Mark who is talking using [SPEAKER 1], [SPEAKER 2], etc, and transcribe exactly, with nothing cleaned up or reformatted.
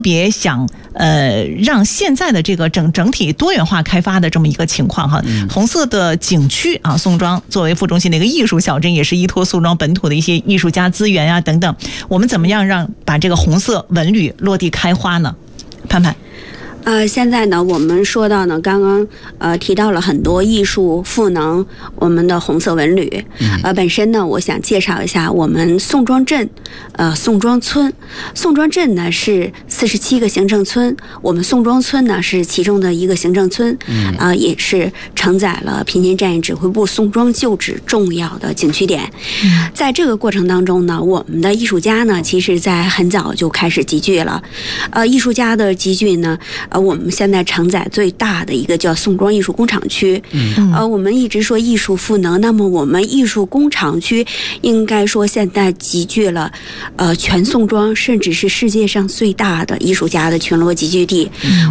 [SPEAKER 1] 别想呃让现在的这个整整体多元化开发的这么一个情况哈。嗯、红色的景区啊，宋庄作为副中心的一个艺术小镇，也是依托宋庄本土的一些艺术家资源啊等等，我们怎么样让把这个红色文旅落地开花呢？盼盼。
[SPEAKER 2] 呃，现在呢，我们说到呢，刚刚呃提到了很多艺术赋能我们的红色文旅。呃，本身呢，我想介绍一下我们宋庄镇，呃，宋庄村。宋庄镇呢是四十七个行政村，我们宋庄村呢是其中的一个行政村，啊、呃，也是承载了平津战役指挥部宋庄旧址重要的景区点。在这个过程当中呢，我们的艺术家呢，其实在很早就开始集聚了。呃，艺术家的集聚呢。呃，我们现在承载最大的一个叫宋庄艺术工厂区。嗯，呃，我们一直说艺术赋能，那么我们艺术工厂区应该说现在集聚了，呃，全宋庄甚至是世界上最大的艺术家的群落集聚地。嗯